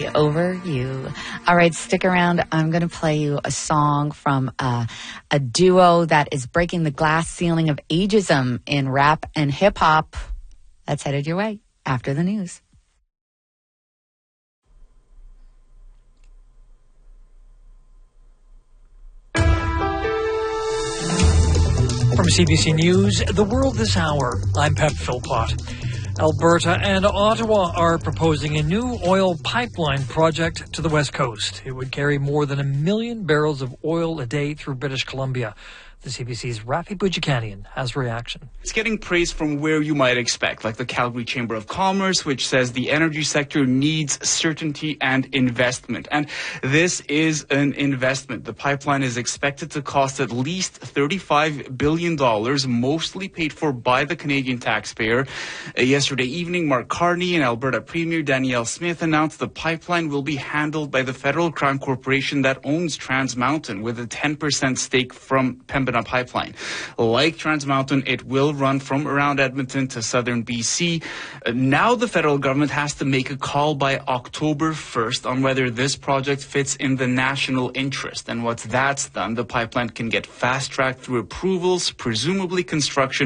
me over you. All right, stick around. I'm going to play you a song from a duo that is breaking the glass ceiling of ageism in rap and hip hop. That's headed your way after the news. From CBC News, The World This Hour, I'm Pep Philpott. Alberta and Ottawa are proposing a new oil pipeline project to the West Coast. It would carry more than 1 million barrels of oil a day through British Columbia. The CBC's Rafi Boudjikanian has reaction. It's getting praise from where you might expect, like the Calgary Chamber of Commerce, which says the energy sector needs certainty and investment. And this is an investment. The pipeline is expected to cost at least $35 billion, mostly paid for by the Canadian taxpayer. Yesterday evening, Mark Carney and Alberta Premier Danielle Smith announced the pipeline will be handled by the Federal Crown Corporation that owns Trans Mountain, with a 10% stake from Pembina Pipeline. Like Trans Mountain, it will run from around Edmonton to southern BC. Now the federal government has to make a call by October 1st on whether this project fits in the national interest. And once that's done, the pipeline can get fast-tracked through approvals, presumably construction